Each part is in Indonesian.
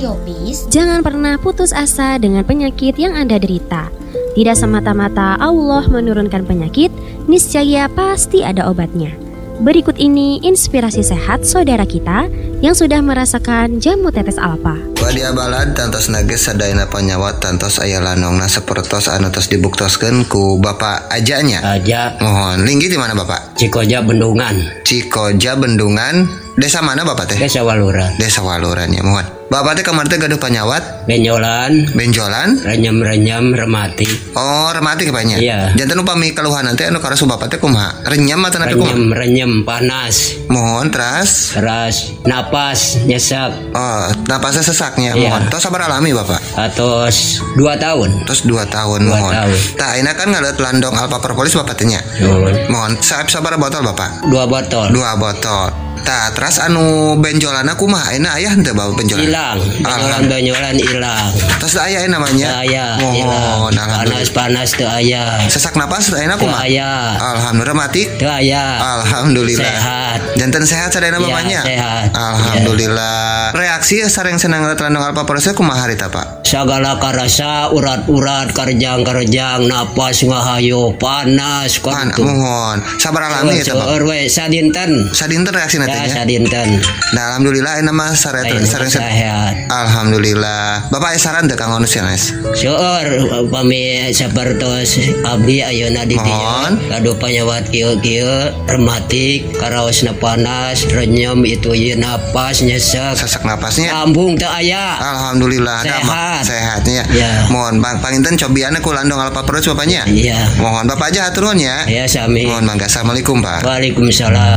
Radio Peace. Jangan pernah putus asa dengan penyakit yang Anda derita. Tidak semata-mata Allah menurunkan penyakit, niscaya pasti ada obatnya. Berikut ini inspirasi sehat saudara kita yang sudah merasakan jamu tetes alfa. Wadia balad tantos nages sadayana panyawat tantos aya lanongna sapertos anu tos dibuktoskeun ku Bapak Ajanya. Aja. Mohon linggih di mana Bapak? Cikoja Bendungan. Cikoja Bendungan. Desa mana Bapak teh? Desa Waluran. Desa Waluran ya, mohon. Bapak teh kemarin teh gaduh panyawat? Benjolan. Benjolan? Renyam-renyam remati. Oh, remati kepanya. Iya. Janten upami keluhan nanti anu karasu Bapak teh kumaha? Renyam atau napi kumaha? Renyam panas. Mohon teras. Teras napas nyesak. Oh, napasnya sesaknya. Iya. Mohon. Tos sabar alami Bapak? Atos 2 tahun. Terus 2 tahun 2 mohon. tahun. Tah ayeuna kan ngaleut landong alpa propolis Bapak teh nya. Mohon sabar botol Bapak? 2 botol. 2 botol. Tah, terus anu benjolanna kumaha? Ayeuna aya henteu Bapak benjolan? Hilang. Benjolan hilang. Terus aya namanya? Aya. Mohon alhamdulillah. Panas teu aya. Sesak napas ayeuna Teu kumaha? aya. Alhamdulillah mati. Teu aya. Alhamdulillah. Sehat. Janten sehat sadayana Ya, mamanya? sehat. Alhamdulillah. Reaksi sareng senang landong alpa proses kumaha harita Pak? Sagala karasa urat-urat karjang-karjang napas ngahayu panas Mohon sabar alami ya Pak. we sadinten Reaksi nantinya. ya sadinten. Nah alhamdulillah ini mah sareng sehat. Alhamdulillah. Bapak saran teh Kang Onus ya guys. Seueur upami sapertos abdi ayeuna di dieu kadu panyawat kieu rematik karaosna panas renyem itu ieu napas nyesek sesak napasnya lambung teu aya. Alhamdulillah sehatnya. Ya. Mohon Bang panginten cobianna ku landong alpa perut Bapaknya. Iya. Mohon Bapak aja atur nuhun ya. Ya sami. Mohon mangga. Assalamualaikum Pak. Waalaikumsalam.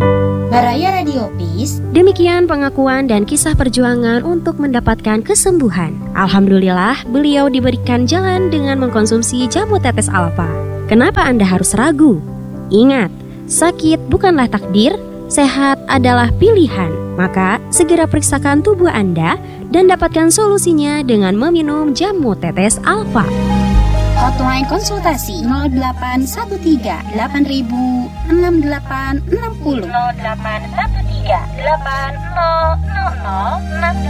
Baraya Radio Peace. Demikian pengakuan dan kisah perjuangan untuk mendapatkan kesembuhan. Alhamdulillah, beliau diberikan jalan dengan mengkonsumsi jamu tetes alfa. Kenapa Anda harus ragu? Ingat, sakit bukanlah takdir, sehat adalah pilihan. Maka, segera periksakan tubuh Anda dan dapatkan solusinya dengan meminum jamu tetes alfa. Hotline konsultasi 0813 8000 6860 0813 8000 6860